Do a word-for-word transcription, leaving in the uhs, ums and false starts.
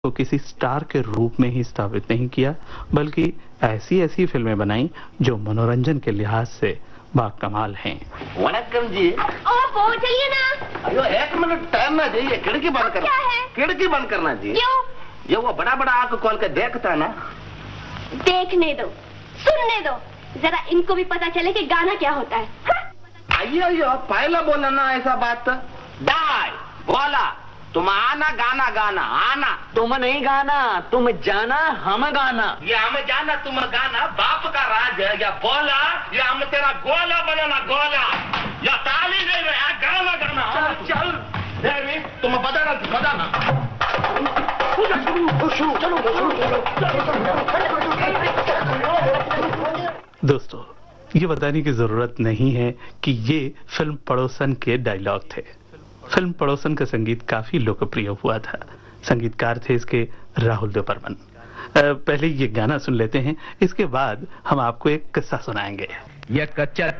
को किसी स्टार के रूप में ही स्थापित नहीं किया, बल्कि ऐसी ऐसी फिल्में बनाई जो मनोरंजन के लिहाज से बाकमाल हैं। वनक्कम जी। ओहो चलिए ना। अयो एक मिनट टाइम ना जाइए, खिड़की बंद करना। क्या है? खिड़की बंद करना जी। क्यों? ये वो बड़ा बड़ा आंख खोल के देखता ना। देखने दो, सुनने दो, जरा इनको भी पता चले कि गाना क्या होता है। अयो अयो पहले बोला ना ऐसा बात। डाय बोला तुम आना गाना गाना आना। तुम नहीं गाना, तुम जाना हम गाना। ये हम जाना तुम गाना बाप का राज है। या बोला या हम तेरा गोला बनाना गोला। या ताली नहीं रहा गाना गाना। चल चल देवी तुम बजाना बजाना। दोस्तों, ये बताने की जरूरत नहीं है कि ये फिल्म पड़ोसन के डायलॉग थे। फिल्म पड़ोसन का संगीत काफी लोकप्रिय हुआ था। संगीतकार थे इसके राहुल देव बर्मन। पहले ये गाना सुन लेते हैं, इसके बाद हम आपको एक किस्सा सुनाएंगे। यह कच्चा